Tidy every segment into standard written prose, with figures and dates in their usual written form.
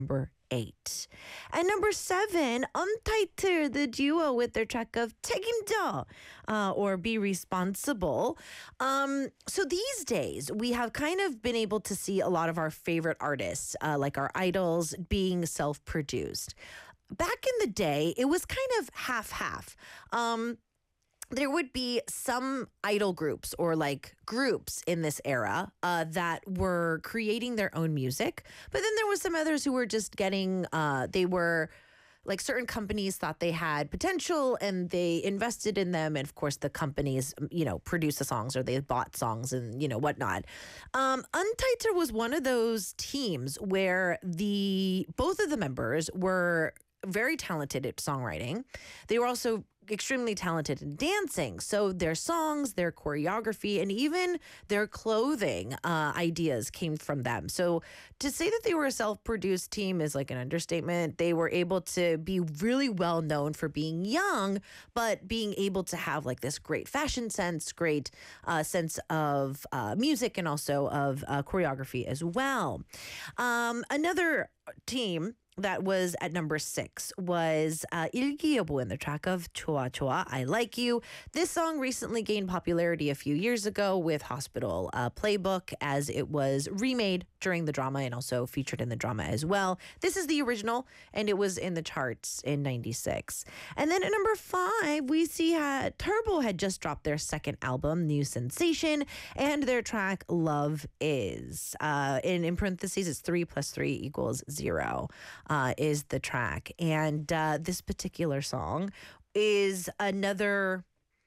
number 8. And number 7, Untitled, the duo with their track of 책임져, or Be Responsible. So these days, we have kind of been able to see a lot of our favorite artists, like our idols, being self-produced. Back in the day, it was kind of half-half. There would be some idol groups or like groups in this era that were creating their own music. But then there was some others who were just getting, they were like certain companies thought they had potential and they invested in them. And of course, the companies, produce the songs or they bought songs and, whatnot. Untitled was one of those teams where both of the members were very talented at songwriting. They were also extremely talented in dancing. So their songs, their choreography, and even their clothing ideas came from them. So to say that they were a self-produced team is like an understatement. They were able to be really well known for being young, but being able to have like this great fashion sense, great sense of music, and also of choreography as well. Another team that was at number 6 was 일기예보 in the track of 좋아 좋아, I Like You. This song recently gained popularity a few years ago with Hospital Playbook as it was remade during the drama and also featured in the drama as well. This is the original and it was in the charts in 96. And then at number 5, we see Turbo had just dropped their second album, New Sensation, and their track Love Is. In parentheses, it's 3 + 3 = 0. Is the track. And this particular song is another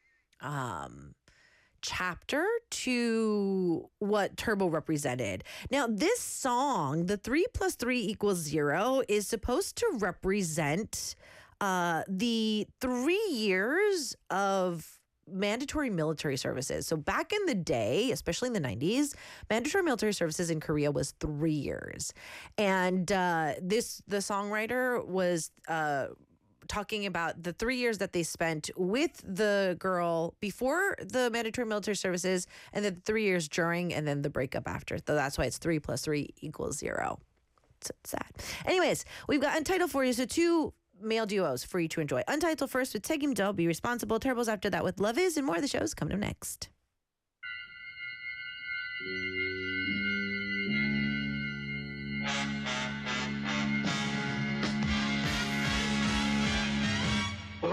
chapter to what Turbo represented. Now, this song, the 3 + 3 = 0, is supposed to represent the 3 years of mandatory military services. So back in the day, especially in the 90s, mandatory military services in Korea was 3 years. And the songwriter was talking about the 3 years that they spent with the girl before the mandatory military services, and then the 3 years during, and then the breakup after. So that's why it's 3 + 3 = 0. It's sad. Anyways, we've got Untitled for you. So 2 male duos for you to enjoy. Untitled first with 책임져, Be Responsible. Turbo's after that with Love Is, and more of the shows coming up next.